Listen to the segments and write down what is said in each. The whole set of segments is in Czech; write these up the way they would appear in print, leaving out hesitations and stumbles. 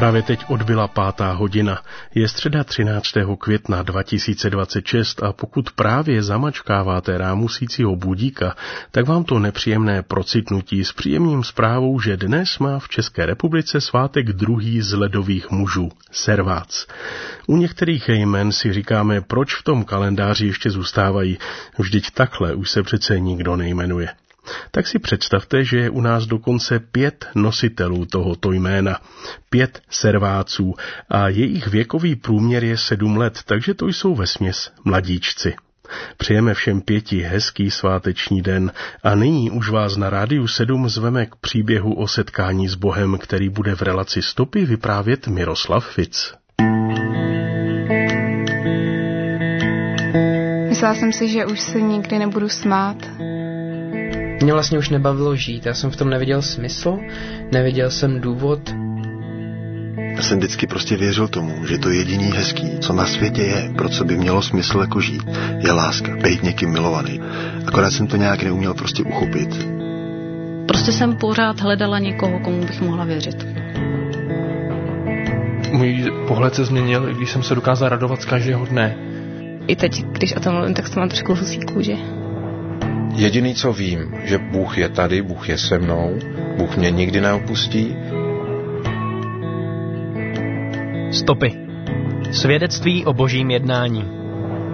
Právě teď odbyla 5. hodina. Je středa 13. května 2026 a pokud právě zamačkáváte rámusícího budíka, tak vám to nepříjemné procitnutí s příjemným zprávou, že dnes má v České republice svátek druhý z ledových mužů, Servác. U některých jmen si říkáme, proč v tom kalendáři ještě zůstávají, vždyť takhle už se přece nikdo nejmenuje. Tak si představte, že je u nás dokonce 5 nositelů tohoto jména, 5 Serváců a jejich věkový průměr je 7 let, takže to jsou vesměs mladíčci. Přejeme všem 5 hezký sváteční den a nyní už vás na Rádiu 7 zveme k příběhu o setkání s Bohem, který bude v relaci Stopy vyprávět Miroslav Fitz. Myslela jsem si, že už se nikdy nebudu smát. Mě vlastně už nebavilo žít, já jsem v tom neviděl smysl, neviděl jsem důvod. Já jsem vždycky prostě věřil tomu, že to jediný hezký, co na světě je, pro co by mělo smysl jako žít, je láska, být někým milovaný. Akorát jsem to nějak neuměl prostě uchopit. Prostě jsem pořád hledala někoho, komu bych mohla věřit. Můj pohled se změnil, i když jsem se dokázal radovat z každého dne. I teď, když o tom mluvím, tak to mám trošku husí kůži. Jediný, co vím, že Bůh je tady, Bůh je se mnou, Bůh mě nikdy neopustí. Stopy. Svědectví o božím jednání.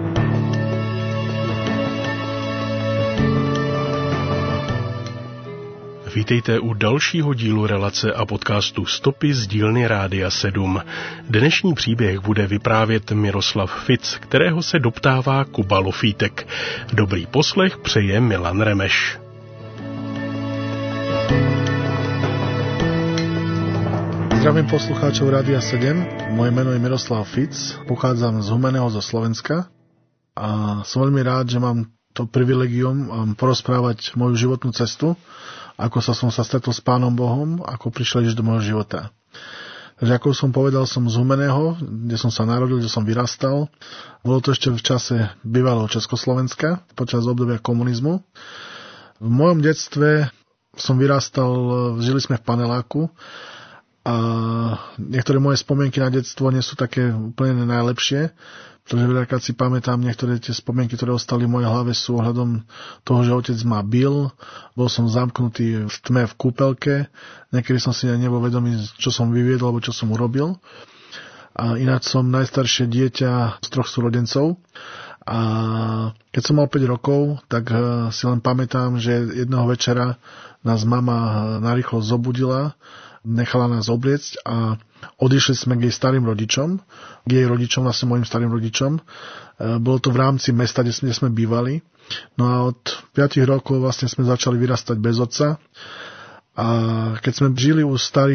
Vítejte u dalšího dílu relace a podcastu Stopy z dílny Rádia 7. Dnešní příběh bude vyprávět Miroslav Fitz, kterého se doptává Kuba Lofítek. Dobrý poslech přeje Milan Remeš. Zdravím poslucháčov Rádia 7. Moje meno je Miroslav Fitz, pochádzam z Humenného zo Slovenska a som veľmi rád, že mám to privilegium porozprávať moju životnú cestu, ako som sa stretol s Pánom Bohom, ako prišiel Ježiš do môjho života. Takže ako som povedal, som z Humenného, kde som sa narodil, kde som vyrastal. Bolo to ešte v čase bývalého Československa, počas obdobia komunizmu. V mojom detstve som vyrastal, žili sme v paneláku a niektoré moje spomienky na detstvo nie sú také úplne najlepšie, pretože veľakrát si pamätám, niektoré tie spomienky, ktoré ostali v mojej hlave, sú ohľadom toho, že otec ma bil, bol som zamknutý v tme v kúpelke, niekedy som si nebol vedomý, čo som vyviedol, alebo čo som urobil. A ináč som najstaršie dieťa z 3 súrodencov. A keď som mal 5 rokov, tak si len pamätám, že jedného večera nás mama narýchlo zobudila, nechala nás obliecť a odišli sme k jej starým rodičom, k jej rodičom, vlastne mojim starým rodičom. Bolo to v rámci mesta, kde sme bývali. No a od 5 rokov vlastne sme začali vyrastať bez otca. A keď sme žili u starých